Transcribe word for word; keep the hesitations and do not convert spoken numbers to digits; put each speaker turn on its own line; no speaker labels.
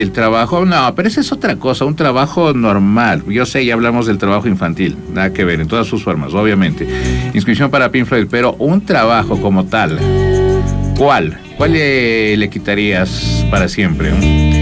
El trabajo, no, pero esa es otra cosa, un trabajo normal. Yo sé, ya hablamos del trabajo infantil, nada que ver, en todas sus formas, obviamente. Inscripción para Pink Floyd, pero un trabajo como tal, ¿cuál? ¿Cuál le, le quitarías para siempre?